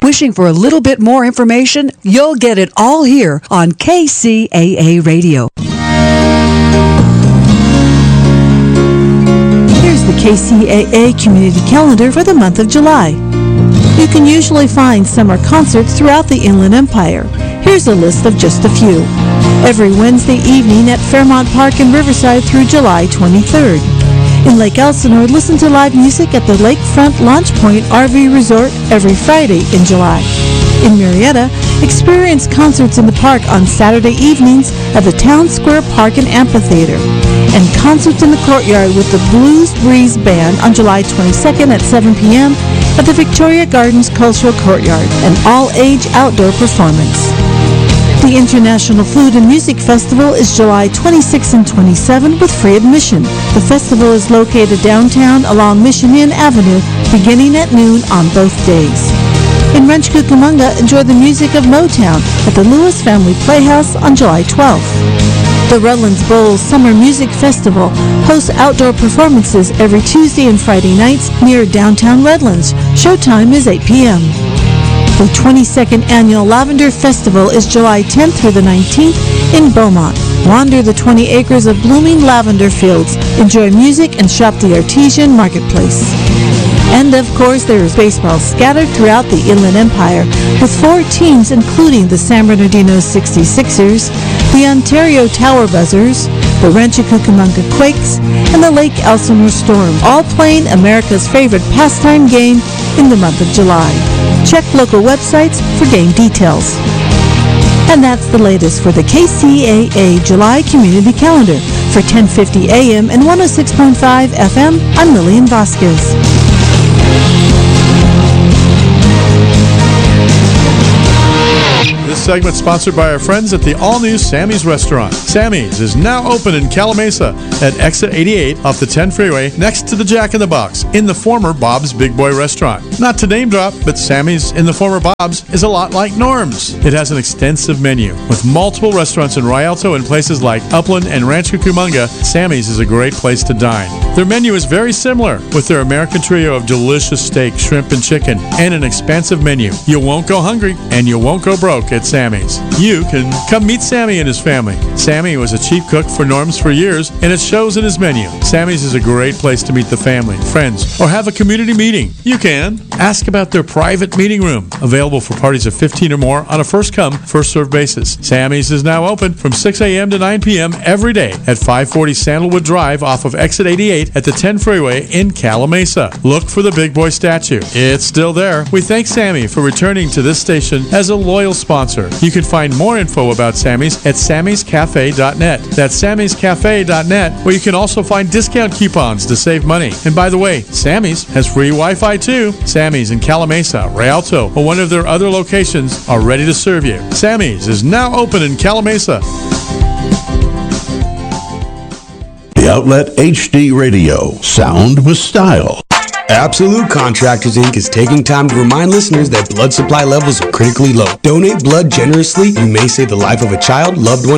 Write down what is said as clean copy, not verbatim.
Wishing for a little bit more information? You'll get it all here on KCAA Radio. Here's the KCAA Community Calendar for the month of July. You can usually find summer concerts throughout the Inland Empire. Here's a list of just a few. Every Wednesday evening at Fairmont Park in Riverside through July 23rd. In Lake Elsinore, listen to live music at the Lakefront Launch Point RV Resort every Friday in July. In Marietta, experience concerts in the park on Saturday evenings at the Town Square Park and Amphitheater, and concerts in the courtyard with the Blues Breeze Band on July 22nd at 7 p.m. at the Victoria Gardens Cultural Courtyard, an all-age outdoor performance. The International Food and Music Festival is July 26 and 27 with free admission. The festival is located downtown along Mission Inn Avenue, beginning at noon on both days. In Rancho Cucamonga, enjoy the music of Motown at the Lewis Family Playhouse on July 12th. The Redlands Bowls Summer Music Festival hosts outdoor performances every Tuesday and Friday nights near downtown Redlands. Showtime is 8 p.m. The 22nd Annual Lavender Festival is July 10th through the 19th in Beaumont. Wander the 20 acres of blooming lavender fields, enjoy music, and shop the Artesian Marketplace. And of course, there is baseball scattered throughout the Inland Empire, with 4 teams including the San Bernardino 66ers, the Ontario Tower Buzzers, the Rancho Cucamonga Quakes, and the Lake Elsinore Storm, all playing America's favorite pastime game in the month of July. Check local websites for game details. And that's the latest for the KCAA July Community Calendar. For 1050 AM and 106.5 FM, I'm Lillian Vasquez. This segment sponsored by our friends at the all-new Sammy's Restaurant. Sammy's is now open in Calamasa at Exit 88 off the 10 freeway next to the Jack in the Box in the former Bob's Big Boy Restaurant. Not to name drop, but Sammy's in the former Bob's is a lot like Norm's. It has an extensive menu with multiple restaurants in Rialto and places like Upland and Rancho Cucamonga. Sammy's is a great place to dine. Their menu is very similar with their American trio of delicious steak, shrimp, and chicken, and an expansive menu. You won't go hungry and you won't go broke at Sammy's. You can come meet Sammy and his family. Sammy was a chief cook for Norm's for years, and it shows in his menu. Sammy's is a great place to meet the family, friends, or have a community meeting. You can ask about their private meeting room, available for parties of 15 or more on a first-come, first-served basis. Sammy's is now open from 6 a.m. to 9 p.m. every day at 540 Sandalwood Drive off of Exit 88 at the 10 freeway in Calamasa. Look for the Big Boy statue. It's still there. We thank Sammy for returning to this station as a loyal sponsor. You can find more info about Sammy's at sammyscafe.net. That's sammyscafe.net, where you can also find discount coupons to save money. And by the way, Sammy's has free Wi-Fi too. Sammy's in Calamasa, Rialto, or one of their other locations are ready to serve you. Sammy's is now open in Calamasa. The Outlet HD Radio. Sound with style. Absolute Contractors, Inc. is taking time to remind listeners that blood supply levels are critically low. Donate blood generously. You may save the life of a child, loved one,